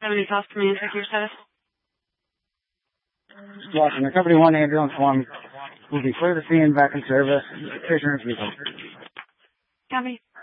70 South Command, check your status. Watching the Company 1 ambulance 1 will be clear to scene back in service. Station vehicle. Copy.